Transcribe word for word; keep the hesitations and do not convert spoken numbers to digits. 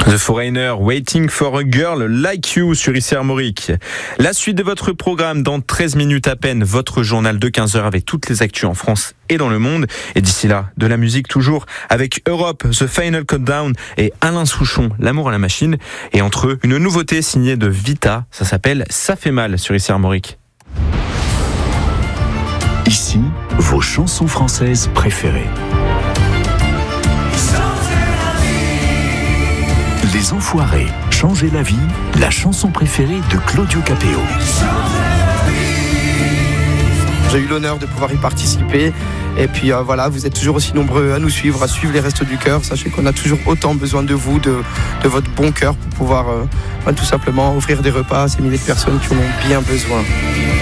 The Foreigner, Waiting for a Girl Like You sur I C Armorique. La suite de votre programme dans treize minutes à peine, votre journal de quinze heures avec toutes les actus en France et dans le monde. Et d'ici là, de la musique toujours avec Europe, The Final Countdown et Alain Souchon, L'amour à la machine. Et entre eux, une nouveauté signée de Vita, ça s'appelle Ça fait mal sur I C Armorique. Ici, vos chansons françaises préférées. Les Enfoirés, Changer la vie, la chanson préférée de Claudio Capéo. J'ai eu l'honneur de pouvoir y participer. Et puis euh, voilà, vous êtes toujours aussi nombreux à nous suivre, à suivre les Restos du Cœur. Sachez qu'on a toujours autant besoin de vous, de, de votre bon cœur pour pouvoir euh, tout simplement offrir des repas à ces milliers de personnes qui en ont bien besoin.